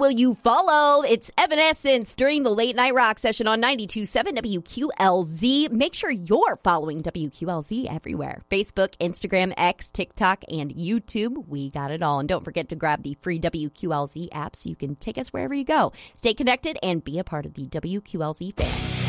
will you follow? It's Evanescence during the Late Night Rock session on 92.7 WQLZ. Make sure you're following WQLZ everywhere. Facebook, Instagram, X, TikTok, and YouTube. We got it all. And don't forget to grab the free WQLZ app so you can take us wherever you go. Stay connected and be a part of the WQLZ family.